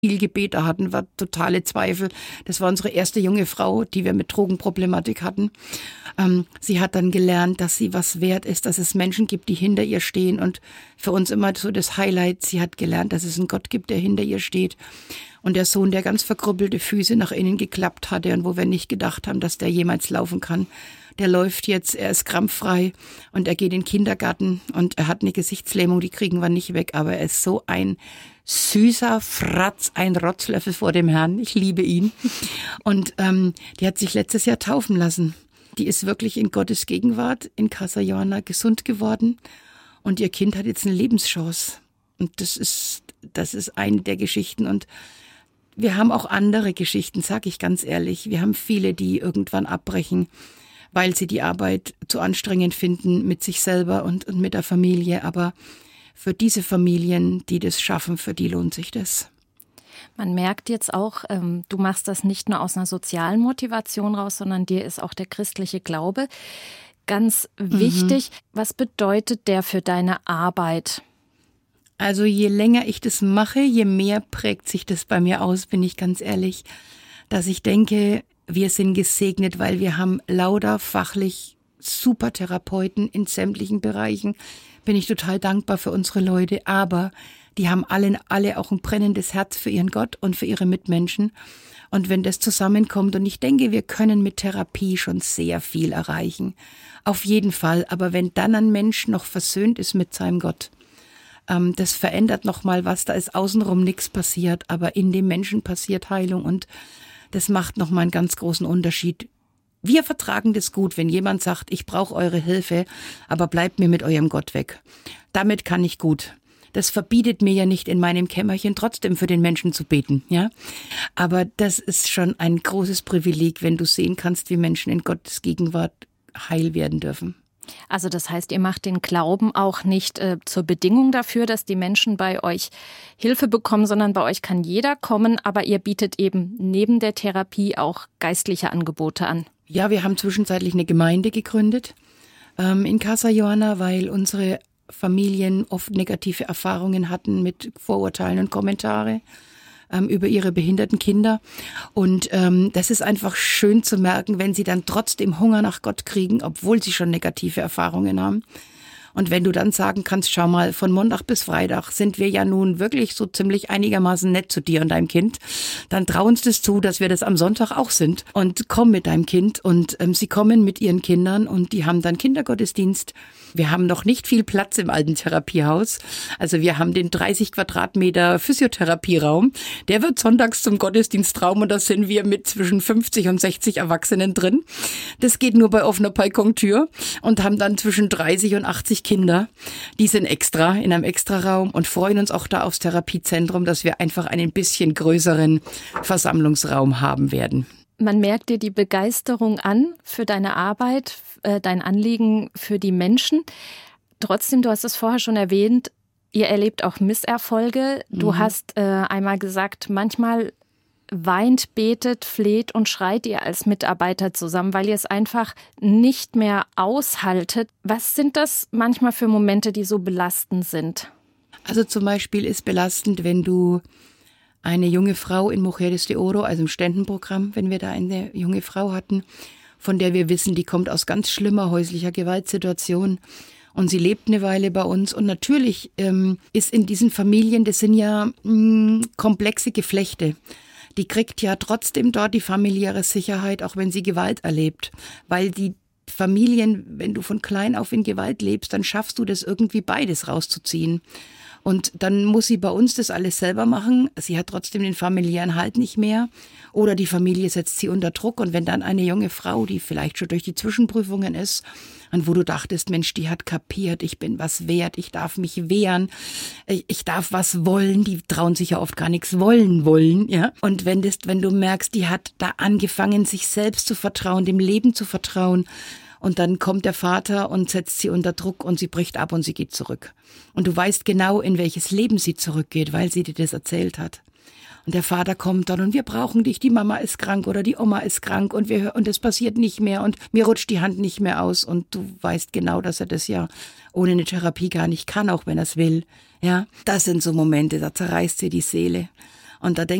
viel Gebet da hatten, war totale Zweifel. Das war unsere erste junge Frau, die wir mit Drogenproblematik hatten. Sie hat dann gelernt, dass sie was wert ist, dass es Menschen gibt, die hinter ihr stehen. Und für uns immer so das Highlight, sie hat gelernt, dass es einen Gott gibt, der hinter ihr steht. Und der Sohn, der ganz verkrüppelte Füße nach innen geklappt hatte und wo wir nicht gedacht haben, dass der jemals laufen kann, der läuft jetzt, er ist krampffrei und er geht in den Kindergarten und er hat eine Gesichtslähmung, die kriegen wir nicht weg, aber er ist so ein süßer Fratz, ein Rotzlöffel vor dem Herrn. Ich liebe ihn. Und die hat sich letztes Jahr taufen lassen. Die ist wirklich in Gottes Gegenwart in Casa Joana gesund geworden und ihr Kind hat jetzt eine Lebenschance. Und das ist eine der Geschichten. Und wir haben auch andere Geschichten, sag ich ganz ehrlich. Wir haben viele, die irgendwann abbrechen, weil sie die Arbeit zu anstrengend finden mit sich selber und mit der Familie. Aber für diese Familien, die das schaffen, für die lohnt sich das. Man merkt jetzt auch, du machst das nicht nur aus einer sozialen Motivation raus, sondern dir ist auch der christliche Glaube ganz wichtig. Was bedeutet der für deine Arbeit? Also je länger ich das mache, je mehr prägt sich das bei mir aus, bin ich ganz ehrlich, dass ich denke, wir sind gesegnet, weil wir haben lauter fachlich super Therapeuten in sämtlichen Bereichen. Bin ich total dankbar für unsere Leute, aber die haben alle auch ein brennendes Herz für ihren Gott und für ihre Mitmenschen. Und wenn das zusammenkommt, und ich denke, wir können mit Therapie schon sehr viel erreichen, auf jeden Fall. Aber wenn dann ein Mensch noch versöhnt ist mit seinem Gott, das verändert nochmal was, da ist außenrum nichts passiert, aber in dem Menschen passiert Heilung und das macht nochmal einen ganz großen Unterschied. Wir vertragen das gut, wenn jemand sagt, ich brauche eure Hilfe, aber bleibt mir mit eurem Gott weg. Damit kann ich gut. Das verbietet mir ja nicht in meinem Kämmerchen trotzdem für den Menschen zu beten, ja. Aber das ist schon ein großes Privileg, wenn du sehen kannst, wie Menschen in Gottes Gegenwart heil werden dürfen. Also das heißt, ihr macht den Glauben auch nicht zur Bedingung dafür, dass die Menschen bei euch Hilfe bekommen, sondern bei euch kann jeder kommen, aber ihr bietet eben neben der Therapie auch geistliche Angebote an. Ja, wir haben zwischenzeitlich eine Gemeinde gegründet in Casa Joana, weil unsere Familien oft negative Erfahrungen hatten mit Vorurteilen und Kommentare über ihre behinderten Kinder. Und das ist einfach schön zu merken, wenn sie dann trotzdem Hunger nach Gott kriegen, obwohl sie schon negative Erfahrungen haben. Und wenn du dann sagen kannst, schau mal, von Montag bis Freitag sind wir ja nun wirklich so ziemlich einigermaßen nett zu dir und deinem Kind, dann trau uns das zu, dass wir das am Sonntag auch sind. Und komm mit deinem Kind. Und sie kommen mit ihren Kindern und die haben dann Kindergottesdienst. Wir haben noch nicht viel Platz im alten Therapiehaus. Also wir haben den 30 Quadratmeter Physiotherapieraum. Der wird sonntags zum Gottesdienstraum und da sind wir mit zwischen 50 und 60 Erwachsenen drin. Das geht nur bei offener Balkontür und haben dann zwischen 30 und 80 Kinder. Die sind extra in einem Extraraum und freuen uns auch da aufs Therapiezentrum, dass wir einfach einen bisschen größeren Versammlungsraum haben werden. Man merkt dir die Begeisterung an für deine Arbeit, dein Anliegen für die Menschen. Trotzdem, du hast es vorher schon erwähnt, ihr erlebt auch Misserfolge. Du hast einmal gesagt, manchmal weint, betet, fleht und schreit ihr als Mitarbeiter zusammen, weil ihr es einfach nicht mehr aushaltet. Was sind das manchmal für Momente, die so belastend sind? Also zum Beispiel ist belastend, wenn du eine junge Frau in Mujeres de Oro, also im Ständenprogramm, wenn wir da eine junge Frau hatten, von der wir wissen, die kommt aus ganz schlimmer häuslicher Gewaltsituation und sie lebt eine Weile bei uns. Und natürlich ist in diesen Familien, das sind ja komplexe Geflechte, die kriegt ja trotzdem dort die familiäre Sicherheit, auch wenn sie Gewalt erlebt, weil die Familien, wenn du von klein auf in Gewalt lebst, dann schaffst du das irgendwie beides rauszuziehen. Und dann muss sie bei uns das alles selber machen. Sie hat trotzdem den familiären Halt nicht mehr. Oder die Familie setzt sie unter Druck. Und wenn dann eine junge Frau, die vielleicht schon durch die Zwischenprüfungen ist, und wo du dachtest, Mensch, die hat kapiert, ich bin was wert, ich darf mich wehren, ich darf was wollen, die trauen sich ja oft gar nichts wollen, ja. Und wenn du merkst, die hat da angefangen, sich selbst zu vertrauen, dem Leben zu vertrauen, und dann kommt der Vater und setzt sie unter Druck und sie bricht ab und sie geht zurück. Und du weißt genau, in welches Leben sie zurückgeht, weil sie dir das erzählt hat. Und der Vater kommt dann und wir brauchen dich, die Mama ist krank oder die Oma ist krank und es passiert nicht mehr und mir rutscht die Hand nicht mehr aus. Und du weißt genau, dass er das ja ohne eine Therapie gar nicht kann, auch wenn er es will. Ja, das sind so Momente, da zerreißt dir die Seele. Und da